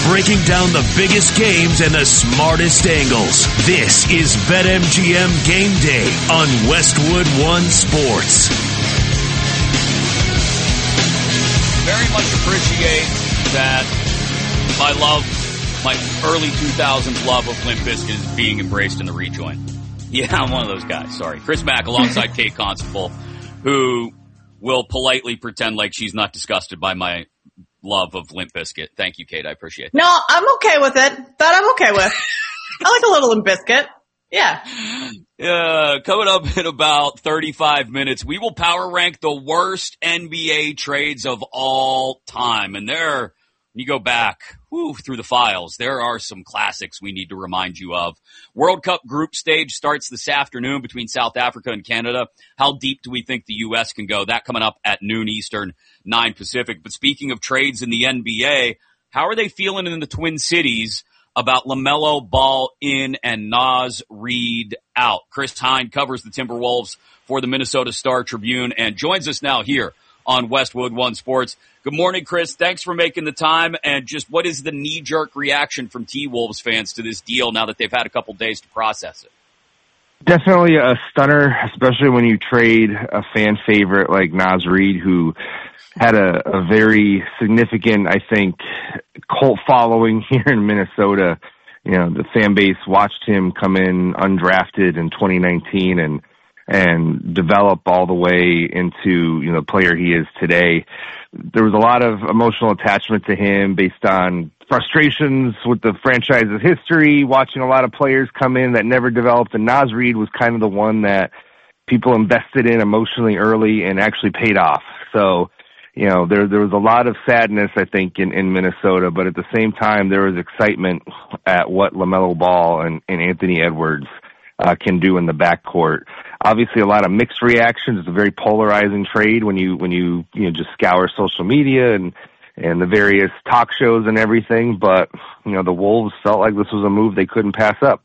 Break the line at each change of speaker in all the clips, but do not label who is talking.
breaking down the biggest games and the smartest angles. This is BetMGM Game Day on Westwood One Sports.
Very much appreciate that my early 2000s love of Limp Bizkit is being embraced in the rejoin. Yeah, I'm one of those guys. Sorry. Chris Mack alongside Kate Constable, who will politely pretend like she's not disgusted by my love of Limp Bizkit. Thank you, Kate. I appreciate that.
No, I'm okay with it. That I'm okay with. I like a little Limp Bizkit. Yeah.
Coming up in about 35 minutes, we will power rank the worst NBA trades of all time. And when you go back through the files, there are some classics we need to remind you of. World Cup group stage starts this afternoon between South Africa and Canada. How deep do we think the U.S. can go? That coming up at noon Eastern, 9 Pacific. But speaking of trades in the NBA, how are they feeling in the Twin Cities about LaMelo Ball in and Naz Reid out? Chris Hine covers the Timberwolves for the Minnesota Star-Tribune and joins us now here on Westwood One Sports. Good morning, Chris. Thanks for making the time. And just what is the knee-jerk reaction from T-Wolves fans to this deal now that they've had a couple days to process it?
Definitely a stunner, especially when you trade a fan favorite like Naz Reid, who had a very significant, I think, cult following here in Minnesota. You know, the fan base watched him come in undrafted in 2019 and develop all the way into, you know, the player he is today. There was a lot of emotional attachment to him based on frustrations with the franchise's history, watching a lot of players come in that never developed, and Naz Reid was kind of the one that people invested in emotionally early and actually paid off. So, you know, there was a lot of sadness, I think, in Minnesota, but at the same time, there was excitement at what LaMelo Ball and Anthony Edwards can do in the backcourt. Obviously, a lot of mixed reactions. It's a very polarizing trade when you just scour social media and the various talk shows and everything. But, you know, the Wolves felt like this was a move they couldn't pass up.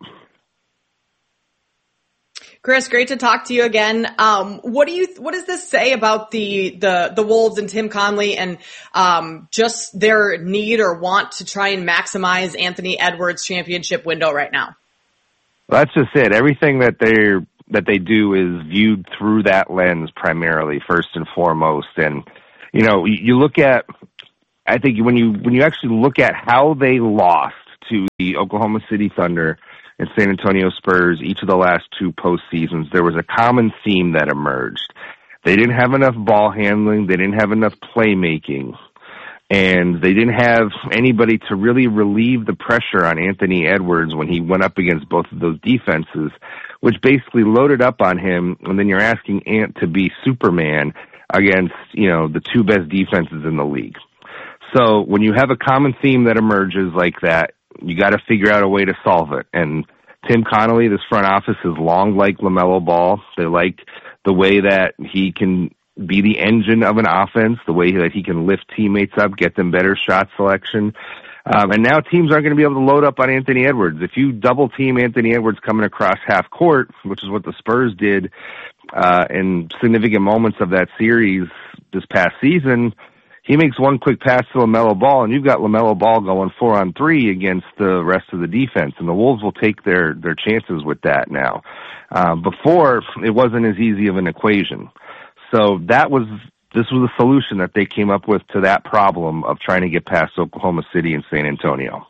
Chris, great to talk to you again. What does this say about the Wolves and Tim Connelly and just their need or want to try and maximize Anthony Edwards' championship window right now?
Well, that's just it. Everything that they do is viewed through that lens primarily, first and foremost. And, you know, you look at, I think when you actually look at how they lost to the Oklahoma City Thunder and San Antonio Spurs each of the last two postseasons, there was a common theme that emerged. They didn't have enough ball handling. They didn't have enough playmaking. And they didn't have anybody to really relieve the pressure on Anthony Edwards when he went up against both of those defenses, which basically loaded up on him. And then you're asking Ant to be Superman against, you know, the two best defenses in the league. So when you have a common theme that emerges like that, you got to figure out a way to solve it. And Tim Connelly, this front office, has long liked LaMelo Ball. They like the way that he can be the engine of an offense, the way that he can lift teammates up, get them better shot selection. And now teams aren't going to be able to load up on Anthony Edwards. If you double team Anthony Edwards coming across half court, which is what the Spurs did in significant moments of that series this past season, he makes one quick pass to LaMelo Ball, and you've got LaMelo Ball going 4-on-3 against the rest of the defense, and the Wolves will take their chances with that now. Before, it wasn't as easy of an equation. So this was a solution that they came up with to that problem of trying to get past Oklahoma City and San Antonio.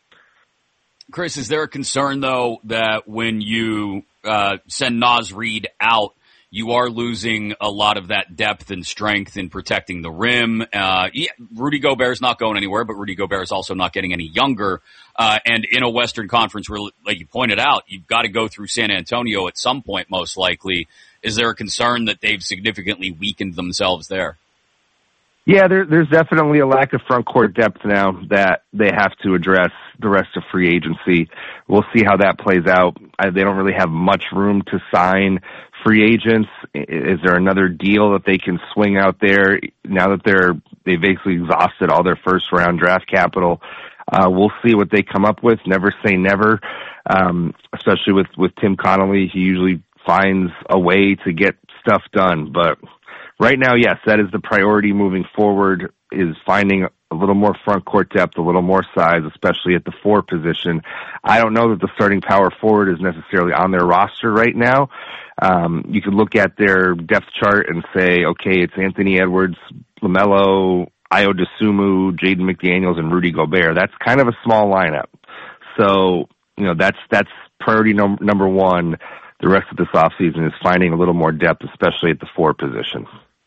Chris, is there a concern, though, that when you send Naz Reid out, you are losing a lot of that depth and strength in protecting the rim? Rudy Gobert's not going anywhere, but Rudy Gobert is also not getting any younger. And in a Western Conference where, like you pointed out, you've got to go through San Antonio at some point, most likely. Is there a concern that they've significantly weakened themselves there?
Yeah, there's definitely a lack of front court depth now that they have to address the rest of free agency. We'll see how that plays out. They don't really have much room to sign free agents. Is there another deal that they can swing out there now that they've basically exhausted all their first round draft capital? We'll see what they come up with. Never say never, especially with Tim Connelly. He usually finds a way to get stuff done. But right now, yes, that is the priority moving forward, is finding a little more front court depth, a little more size, especially at the 4 position. I don't know that the starting power forward is necessarily on their roster right now. You could look at their depth chart and say, okay, it's Anthony Edwards, LaMelo, Ayo Dosunmu, Jaden McDaniels, and Rudy Gobert. That's kind of a small lineup. So, that's priority number one the rest of this offseason is finding a little more depth, especially at the 4 position.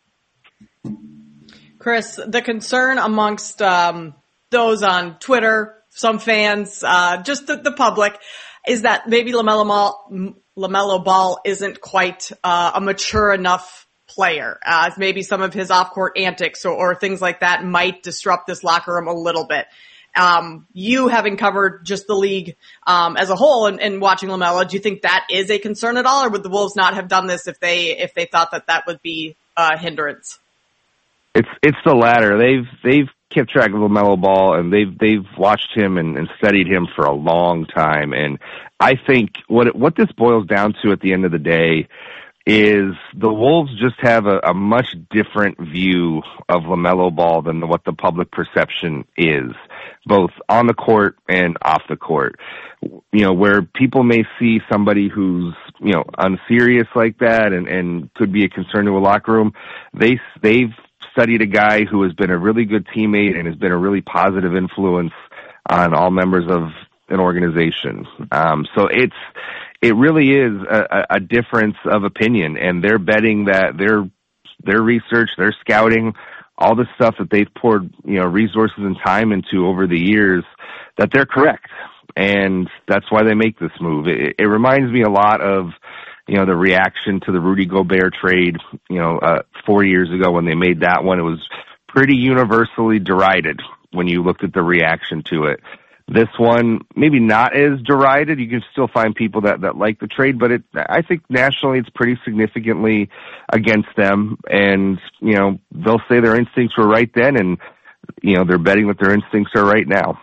Chris, the concern amongst those on Twitter, some fans, just the public, is that maybe LaMelo Ball isn't quite a mature enough player. Maybe some of his off-court antics or things like that might disrupt this locker room a little bit. You having covered just the league as a whole and watching LaMelo, do you think that is a concern at all, or would the Wolves not have done this if they thought that would be a hindrance?
It's the latter. They've kept track of LaMelo Ball, and they've watched him and studied him for a long time. And I think what this boils down to at the end of the day is the Wolves just have a much different view of LaMelo Ball than what the public perception is, both on the court and off the court. Where people may see somebody who's, unserious like that and could be a concern to a locker room, they've studied a guy who has been a really good teammate and has been a really positive influence on all members of an organization. So it really is a difference of opinion, and they're betting that their research, their scouting, all the stuff that they've poured, resources and time into over the years, that they're correct. And that's why they make this move. It reminds me a lot of, the reaction to the Rudy Gobert trade, 4 years ago when they made that one. It was pretty universally derided when you looked at the reaction to it. This one, maybe not as derided. You can still find people that like the trade, but I think nationally it's pretty significantly against them. And, they'll say their instincts were right then, and, they're betting that their instincts are right now.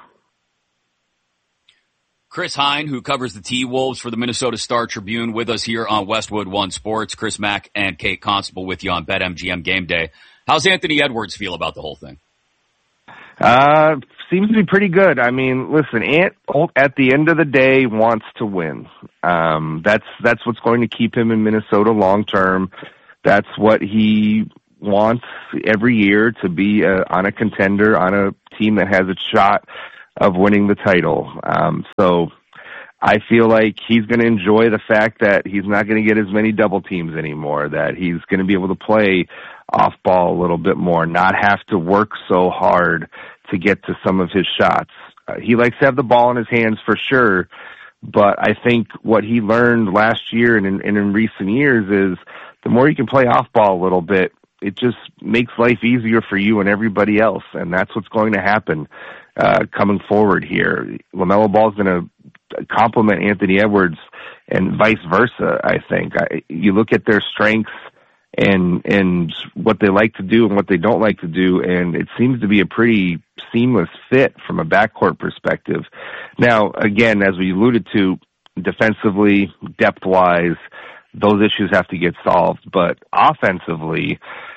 Chris Hine, who covers the T-Wolves for the Minnesota Star-Tribune, with us here on Westwood One Sports. Chris Mack and Kate Constable with you on BetMGM Game Day. How's Anthony Edwards feel about the whole thing?
Seems to be pretty good. I mean, listen, Ant, at the end of the day, wants to win. That's what's going to keep him in Minnesota long term. That's what he wants every year, to be on a contender, on a team that has a shot of winning the title. So I feel like he's going to enjoy the fact that he's not going to get as many double teams anymore, that he's going to be able to play off ball a little bit more, not have to work so hard to get to some of his shots. He likes to have the ball in his hands for sure, but I think what he learned last year and in recent years is the more you can play off ball a little bit, it just makes life easier for you and everybody else, and that's what's going to happen coming forward here. LaMelo Ball's going to complement Anthony Edwards and vice versa, I think. You look at their strengths and what they like to do and what they don't like to do, and it seems to be a pretty seamless fit from a backcourt perspective. Now, again, as we alluded to, defensively, depth-wise, those issues have to get solved, but offensively,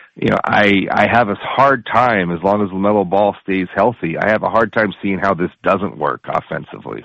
I have a hard time, as long as LaMelo Ball stays healthy, I have a hard time seeing how this doesn't work offensively.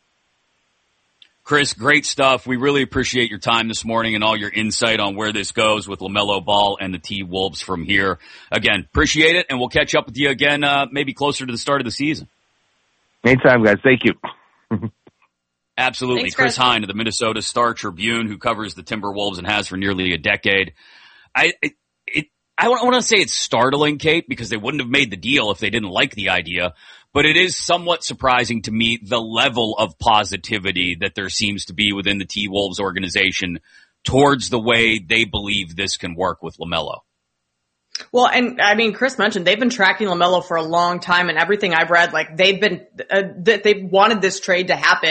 Chris, great stuff. We really appreciate your time this morning and all your insight on where this goes with LaMelo Ball and the T-Wolves from here. Again, appreciate it, and we'll catch up with you again maybe closer to the start of the season. Anytime,
guys. Thank you.
Absolutely.
Thanks,
Chris Hine of the Minnesota Star-Tribune, who covers the Timberwolves and has for nearly a decade. I want to say it's startling, Kate, because they wouldn't have made the deal if they didn't like the idea. But it is somewhat surprising to me the level of positivity that there seems to be within the T-Wolves organization towards the way they believe this can work with LaMelo.
Well, and I mean, Chris mentioned they've been tracking LaMelo for a long time, and everything I've read, like they've wanted this trade to happen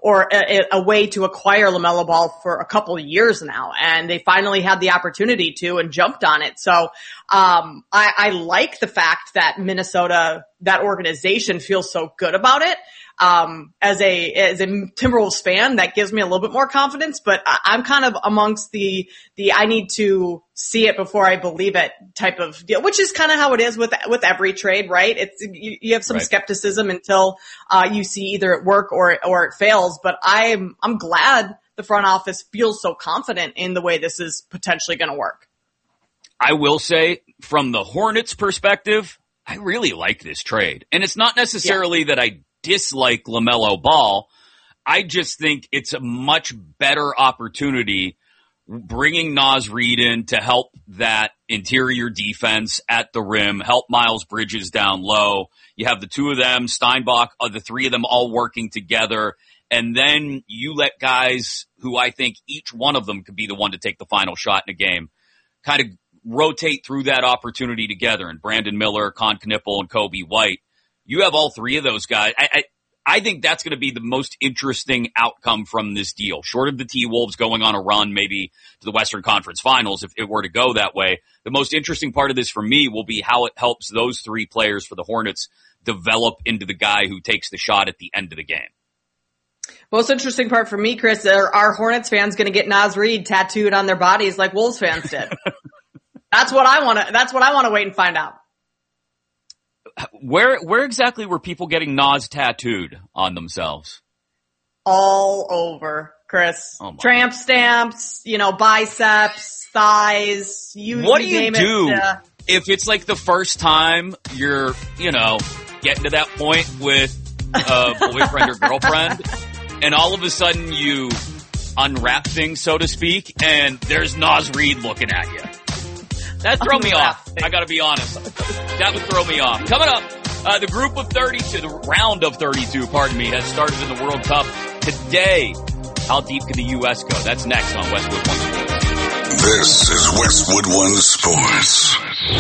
or a way to acquire LaMelo Ball for a couple of years now, and they finally had the opportunity to and jumped on it. So I like the fact that Minnesota, that organization, feels so good about it. As a Timberwolves fan, that gives me a little bit more confidence, but I'm kind of amongst the I need to see it before I believe it type of deal, which is kind of how it is with every trade, right? It's, you have some skepticism until, you see either it work or it fails, but I'm glad the front office feels so confident in the way this is potentially going to work.
I will say, from the Hornets' perspective, I really like this trade. And it's not necessarily that I dislike LaMelo Ball. I just think it's a much better opportunity bringing Naz Reid in to help that interior defense at the rim, help Miles Bridges down low. You have the two of them, Steinbach, the three of them all working together. And then you let guys who I think each one of them could be the one to take the final shot in a game kind of rotate through that opportunity together. And Brandon Miller, Con Knippel, and Kobe White. You have all three of those guys. I think that's going to be the most interesting outcome from this deal. Short of the T-Wolves going on a run maybe to the Western Conference Finals, if it were to go that way, the most interesting part of this for me will be how it helps those three players for the Hornets develop into the guy who takes the shot at the end of the game.
Most interesting part for me, Chris, are Hornets fans going to get Naz Reid tattooed on their bodies like Wolves fans did? That's what I want to wait and find out.
Where exactly were people getting Nas tattooed on themselves?
All over, Chris. Oh, tramp stamps, biceps, thighs.
What do you do if it's like the first time you're, getting to that point with a boyfriend or girlfriend, and all of a sudden you unwrap things, so to speak, and there's Naz Reid looking at you? That throw me off. I gotta be honest. That would throw me off. Coming up, the group of 32, the round of 32, has started in the World Cup today. How deep can the U.S. go? That's next on Westwood One Sports.
This is Westwood One Sports.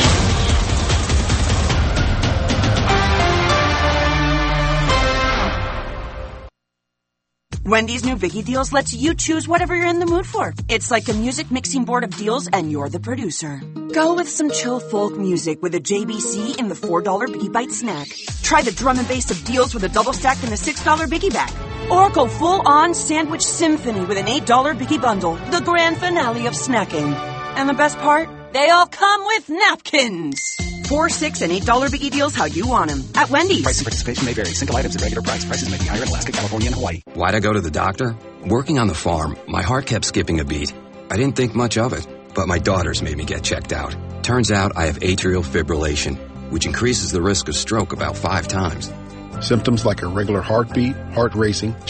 Wendy's new Biggie Deals lets you choose whatever you're in the mood for. It's like a music mixing board of deals, and you're the producer. Go with some chill folk music with a JBC in the $4 Biggie Bite snack. Try the drum and bass of deals with a double stack in the $6 Biggie Bag. Or go full-on sandwich symphony with an $8 Biggie Bundle, the grand finale of snacking. And the best part? They all come with napkins. $4, $6, and $8 Biggie Deals how you want them. At Wendy's.
Price and participation may vary. Single items at regular price. Prices may be higher in Alaska, California, and Hawaii.
Why'd I go to the doctor? Working on the farm, my heart kept skipping a beat. I didn't think much of it, but my daughters made me get checked out. Turns out I have atrial fibrillation, which increases the risk of stroke about 5 times.
Symptoms like irregular heartbeat, heart racing,